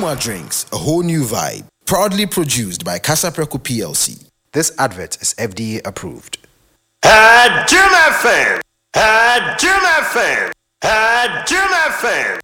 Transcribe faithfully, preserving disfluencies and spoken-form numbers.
Jumwa Drinks, a whole new vibe. Proudly produced by Casapreco P L C. This advert is F D A approved. At Jim F M! At Jim F M! At Jim F M!